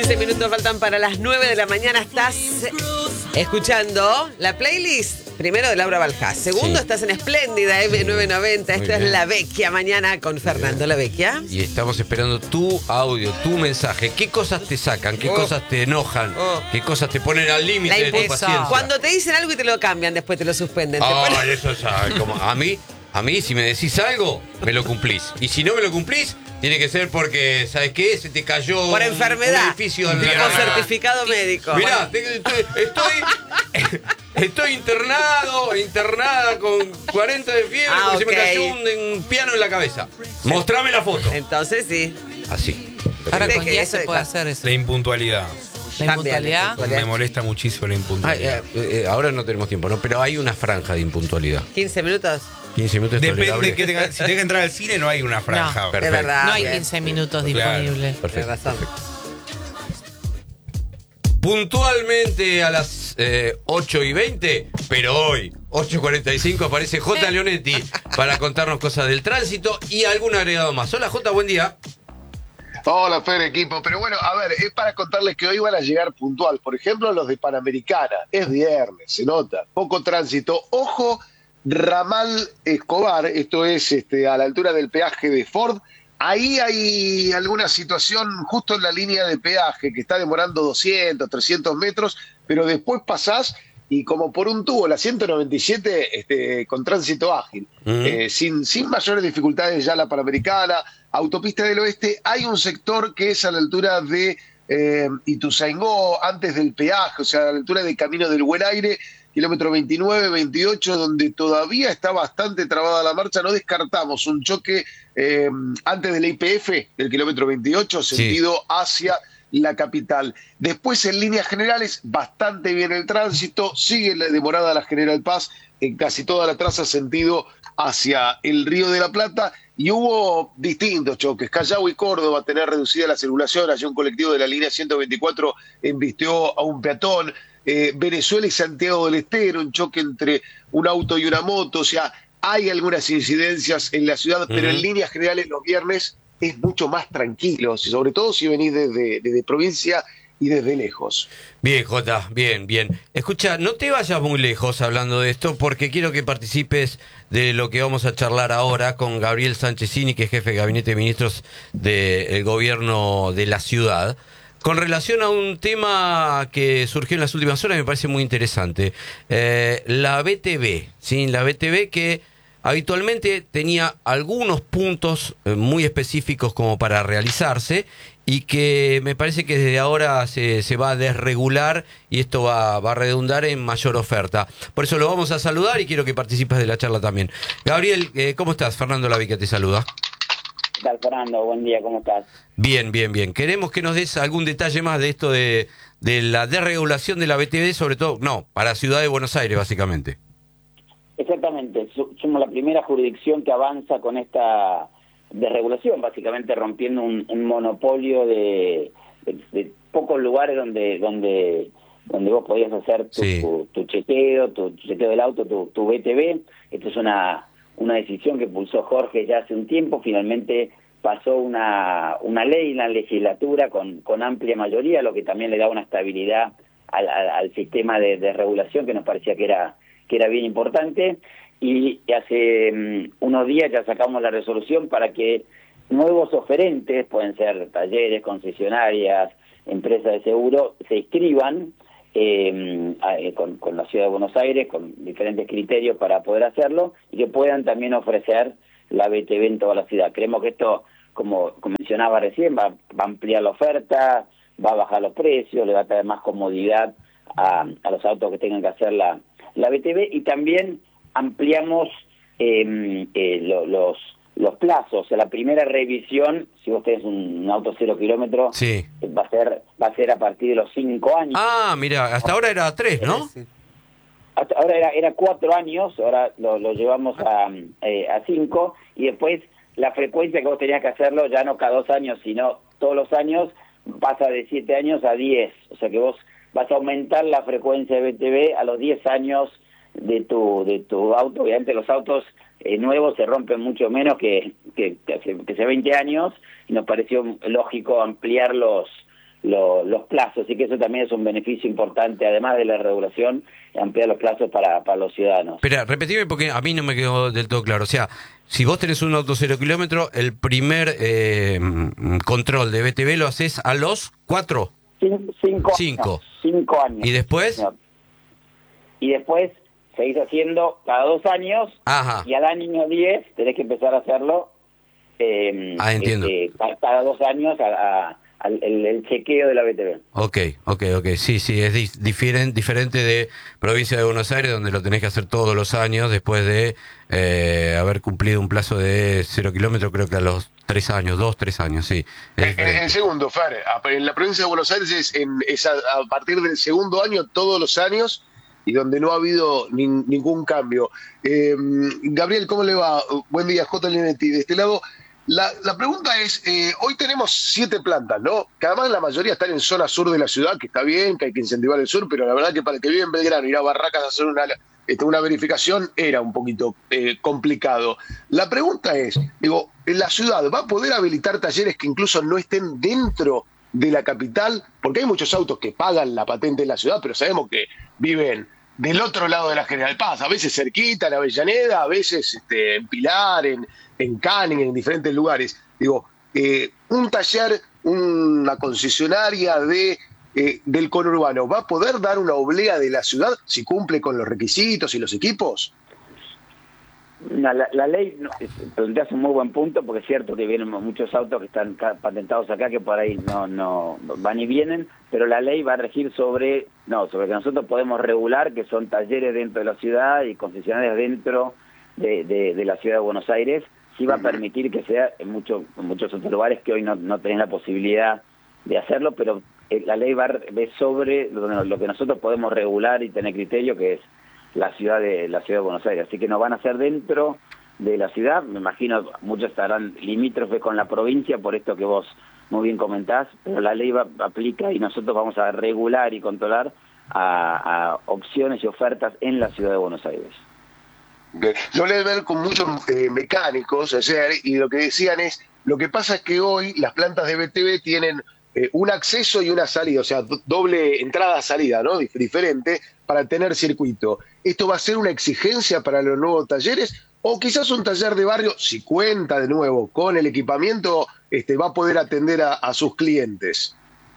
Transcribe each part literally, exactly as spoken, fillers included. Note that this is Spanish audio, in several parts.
quince minutos faltan para las nueve de la mañana. Estás escuchando la playlist, primero de Laura Baljás. Segundo, sí. Estás en Espléndida M novecientos noventa. Esto es La Vecchia, mañana con Fernando La Vecchia. Y estamos esperando tu audio, tu mensaje. ¿Qué cosas te sacan? ¿Qué oh. cosas te enojan? Oh. ¿Qué cosas te ponen al límite de tu paciencia? Cuando te dicen algo y te lo cambian, después te lo suspenden. Ay, ponen... eso es como a mí, a mí si me decís algo, me lo cumplís. Y si no me lo cumplís, tiene que ser porque, ¿sabes qué? Se te cayó por enfermedad, un edificio del tipo certificado médico. Mirá, estoy, estoy, estoy internado, internada con cuarenta de fiebre ah, porque okay. se me cayó un, un piano en la cabeza. Mostrame la foto. Entonces sí. Así. Ahora con qué se puede hacer eso. La impuntualidad. La impuntualidad. Me molesta muchísimo la impuntualidad. Ah, eh, eh, ahora no tenemos tiempo, ¿no? Pero hay una franja de impuntualidad. ¿quince minutos? quince minutos es Depende tolerable. que tenga, si tenga que entrar al cine no hay una franja. No, Perfecto. Verdad, no hay bien. quince minutos Claro. disponibles. Perfecto. razón. Perfecto. Puntualmente a las eh, ocho y veinte, pero hoy, ocho y cuarenta y cinco, aparece J. Leonetti para contarnos cosas del tránsito y algún agregado más. Hola J, buen día. Hola, Fer, equipo. Pero bueno, a ver, es para contarles que hoy van a llegar puntual. Por ejemplo, los de Panamericana. Es viernes, se nota. Poco tránsito. Ojo, Ramal Escobar, esto es este, a la altura del peaje de Ford. Ahí hay alguna situación justo en la línea de peaje que está demorando doscientos, trescientos metros, pero después pasás y como por un tubo, la ciento noventa y siete este, con tránsito ágil, uh-huh. eh, sin, sin mayores dificultades ya la Panamericana, Autopista del Oeste, hay un sector que es a la altura de eh, Ituzaingó, antes del peaje, o sea, a la altura de Camino del Buen Aire, kilómetro veintinueve, veintiocho, donde todavía está bastante trabada la marcha. No descartamos un choque eh, antes del I P F, del kilómetro veintiocho, sentido sí. hacia la capital. Después, en líneas generales, bastante bien el tránsito, sigue la demorada la General Paz en casi toda la traza sentido hacia el Río de la Plata, y hubo distintos choques. Callao y Córdoba tener reducida la circulación, allí un colectivo de la línea ciento veinticuatro embistió a un peatón. Eh, Venezuela y Santiago del Estero, un choque entre un auto y una moto, o sea, hay algunas incidencias en la ciudad, uh-huh. pero en líneas generales los viernes es mucho más tranquilo, sobre todo si venís desde, desde provincia y desde lejos. Bien, Jota, bien, bien. Escucha, no te vayas muy lejos hablando de esto, porque quiero que participes de lo que vamos a charlar ahora con Gabriel Sanchezini, que es jefe de Gabinete de Ministros del Gobierno de la Ciudad, con relación a un tema que surgió en las últimas horas, me parece muy interesante. Eh, la B T V, ¿sí? La B T V que habitualmente tenía algunos puntos eh, muy específicos como para realizarse y que me parece que desde ahora se, se va a desregular y esto va, va a redundar en mayor oferta. Por eso lo vamos a saludar y quiero que participes de la charla también. Gabriel, eh, ¿cómo estás? Fernando La Vecchia te saluda. ¿Qué tal, Fernando? Buen día, ¿cómo estás? Bien, bien, bien. Queremos que nos des algún detalle más de esto de, de la desregulación de la B T V, sobre todo, no, para Ciudad de Buenos Aires, básicamente. Exactamente. Somos la primera jurisdicción que avanza con esta desregulación, básicamente rompiendo un, un monopolio de, de, de pocos lugares donde donde donde vos podías hacer tu, sí. tu, tu chequeo, tu, tu chequeo del auto, tu, tu B T V. Esto es una... una decisión que impulsó Jorge ya hace un tiempo. Finalmente pasó una una ley en la legislatura con, con amplia mayoría, lo que también le da una estabilidad al, al, al sistema de, de regulación que nos parecía que era que era bien importante. Y hace um, unos días ya sacamos la resolución para que nuevos oferentes, pueden ser talleres, concesionarias, empresas de seguro, se inscriban Eh, eh, con, con la Ciudad de Buenos Aires, con diferentes criterios para poder hacerlo, y que puedan también ofrecer la B T V en toda la ciudad. Creemos que esto, como, como mencionaba recién, va, va a ampliar la oferta, va a bajar los precios, le va a traer más comodidad a, a los autos que tengan que hacer la, la B T V, y también ampliamos eh, eh, lo, los los plazos. O sea, la primera revisión, si vos tenés un, un auto cero kilómetros, sí. va a ser va a ser a partir de los cinco años. Ah, mira, hasta ahora era tres, ¿no? Sí. Hasta ahora era era cuatro años, ahora lo, lo llevamos a, eh, a cinco, y después la frecuencia que vos tenías que hacerlo, ya no cada dos años, sino todos los años, pasa de siete años a diez. O sea que vos vas a aumentar la frecuencia de B T V a los diez años de tu de tu auto. Obviamente los autos eh, nuevos se rompen mucho menos que, que, que, hace, que hace veinte años, y nos pareció lógico ampliar los, lo, los plazos, y que eso también es un beneficio importante, además de la regulación, ampliar los plazos para, para los ciudadanos. Espera, repetime porque a mí no me quedó del todo claro. O sea, si vos tenés un auto cero kilómetro, el primer eh, control de B T V lo haces a los cuatro. Cin- cinco, Cinco. Años, cinco años. ¿Y después? Señor. Y después seguís haciendo cada dos años. Ajá. Y al año diez tenés que empezar a hacerlo. Eh, Ah, entiendo. eh, cada, cada dos años a, a, al el, el chequeo de la B T V. Ok, ok, ok. Sí, sí, es di- diferen- diferente de provincia de Buenos Aires, donde lo tenés que hacer todos los años después de eh, haber cumplido un plazo de cero kilómetros, creo que a los tres años, dos, tres años, sí. Es En, diferente. en segundo, Fer, a- en la provincia de Buenos Aires es, en, es a, a partir del segundo año, todos los años, y donde no ha habido nin- ningún cambio. Eh, Gabriel, ¿cómo le va? Buen día, J. Linetti. De este lado, la, la pregunta es, eh, hoy tenemos siete plantas, ¿no? Que además la mayoría están en zona sur de la ciudad, que está bien, que hay que incentivar el sur, pero la verdad que para el que vive en Belgrano, ir a Barracas a hacer una, este, una verificación era un poquito eh, complicado. La pregunta es, digo, ¿la ciudad va a poder habilitar talleres que incluso no estén dentro de la capital? Porque hay muchos autos que pagan la patente en la ciudad, pero sabemos que viven del otro lado de la General Paz, a veces cerquita, en Avellaneda, a veces este, en Pilar, en, en Canning, en diferentes lugares. Digo, eh, un taller, una concesionaria de eh, del conurbano, ¿va a poder dar una oblea de la ciudad si cumple con los requisitos y los equipos? No, la, la ley, no, planteas un muy buen punto, porque es cierto que vienen muchos autos que están ca- patentados acá que por ahí no no van y vienen, pero la ley va a regir sobre, no, sobre que nosotros podemos regular, que son talleres dentro de la ciudad y concesionarias dentro de, de, de la ciudad de Buenos Aires. Sí va a permitir que sea en, mucho, en muchos otros lugares que hoy no, no tenés la posibilidad de hacerlo, pero eh, la ley va a ver sobre lo, lo que nosotros podemos regular y tener criterio, que es la ciudad de la ciudad de Buenos Aires. Así que no van a ser dentro de la ciudad, me imagino muchos estarán limítrofes con la provincia, por esto que vos muy bien comentás, pero la ley va, aplica y nosotros vamos a regular y controlar a, a opciones y ofertas en la ciudad de Buenos Aires. Yo le he ver con muchos eh, mecánicos ayer y lo que decían es, lo que pasa es que hoy las plantas de B T V tienen eh, un acceso y una salida, o sea, do- doble entrada-salida, ¿no? Dif- diferente para tener circuito. ¿Esto va a ser una exigencia para los nuevos talleres? O quizás un taller de barrio, si cuenta de nuevo con el equipamiento, este, va a poder atender a, a sus clientes.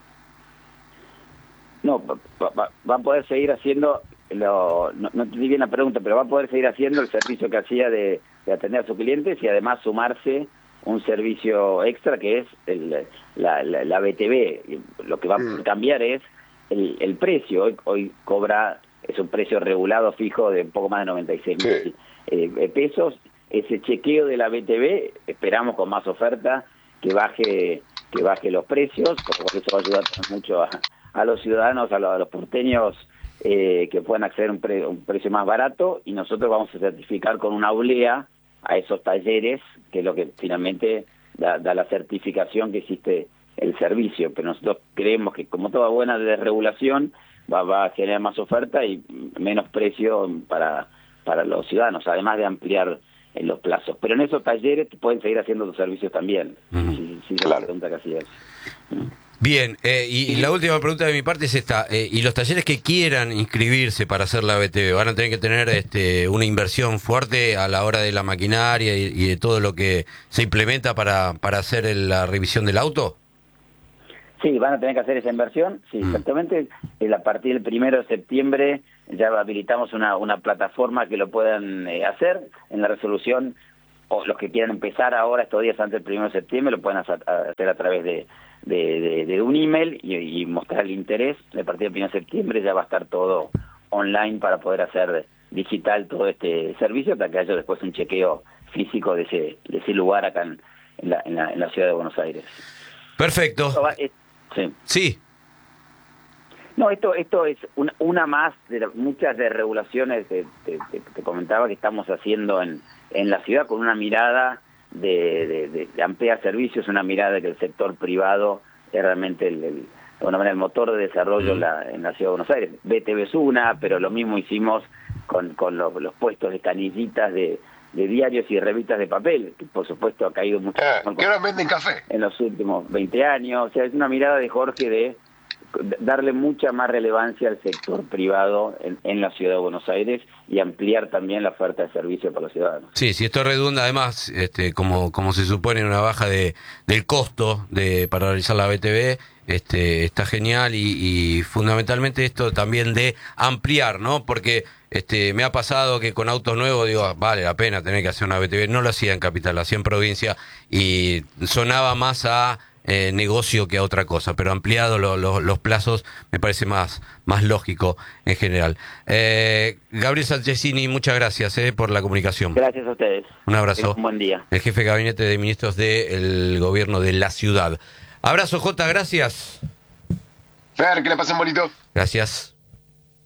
No, va, va, va a poder seguir haciendo, lo, no, no entendí bien la pregunta, pero va a poder seguir haciendo el servicio que hacía de, de atender a sus clientes y además sumarse un servicio extra que es el, la, la, la B T V. Lo que va a cambiar es el, el precio. Hoy, hoy cobra, es un precio regulado fijo de un poco más de noventa y seis mil Sí. eh, pesos. Ese chequeo de la B T V, esperamos con más oferta que baje que baje los precios, porque eso va a ayudar mucho a, a los ciudadanos, a los, a los porteños, eh, que puedan acceder a un, pre, un precio más barato, y nosotros vamos a certificar con una oblea a esos talleres, que es lo que finalmente da, da la certificación que existe el servicio. Pero nosotros creemos que, como toda buena desregulación, va, va a generar más oferta y menos precio para, para los ciudadanos, además de ampliar en los plazos. Pero en esos talleres pueden seguir haciendo los servicios también. Uh-huh. Sí, sí, Claro. la pregunta que hacías. Bien, eh, y, y la última pregunta de mi parte es esta. Eh, ¿Y los talleres que quieran inscribirse para hacer la B T V van a tener que tener este, una inversión fuerte a la hora de la maquinaria y, y de todo lo que se implementa para, para hacer el- la revisión del auto? Sí, van a tener que hacer esa inversión, sí, Mm. exactamente. Eh, A partir del primero de septiembre ya habilitamos una, una plataforma que lo puedan eh, hacer en la resolución, o los que quieran empezar ahora, estos días antes del primero de septiembre, lo pueden hacer, hacer a través de, de, de, de un email y, y mostrar el interés. A partir del primero de septiembre ya va a estar todo online para poder hacer digital todo este servicio, hasta que haya después un chequeo físico de ese, de ese lugar acá en, en, la, en, la, en la ciudad de Buenos Aires. Perfecto. Esto va- es- sí. Sí. No, esto esto es una, una más de la- muchas de regulaciones que te, te- te comentaba que estamos haciendo en, en la ciudad, con una mirada de, de, de- de ampliar servicios, una mirada de que el sector privado es realmente el, el- de alguna manera el motor de desarrollo en, la, en la ciudad de Buenos Aires. B T V es una, pero lo mismo hicimos con, con los, los puestos de canillitas de, de diarios y revistas de papel, que por supuesto ha caído mucho Ah, que ahora venden café. en los últimos veinte años. O sea, es una mirada de Jorge de darle mucha más relevancia al sector privado en, en la ciudad de Buenos Aires y ampliar también la oferta de servicio para los ciudadanos. Sí, si esto redunda además, este, como, como se supone, en una baja de del costo de para realizar la B T V, este, está genial y, y fundamentalmente esto también de ampliar, ¿no? Porque este, me ha pasado que con autos nuevos digo, ah, vale la pena tener que hacer una B T V, no lo hacía en Capital, lo hacía en provincia y sonaba más a Eh, negocio que a otra cosa, pero ampliado lo, lo, los plazos me parece más, más lógico en general. Eh, Gabriel Sanchezini, muchas gracias eh, por la comunicación. Gracias a ustedes. Un abrazo. Un buen día. El jefe de gabinete de ministros del gobierno de la ciudad. Abrazo, Jota, gracias. Fer, que le pasen bonito. Gracias.